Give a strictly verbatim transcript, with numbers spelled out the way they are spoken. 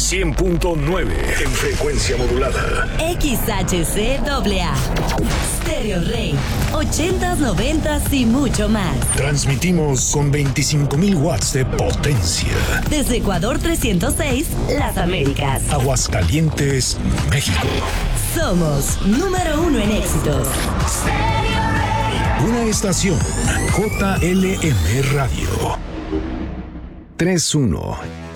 cien punto nueve en frecuencia modulada. X H C A A. Stereo Rey. ochentas, noventas y mucho más. Transmitimos con veinticinco mil watts de potencia. Desde Ecuador trescientos seis, Las Américas. Aguascalientes, México. Somos número uno en éxitos. Una estación J L M Radio. tres uno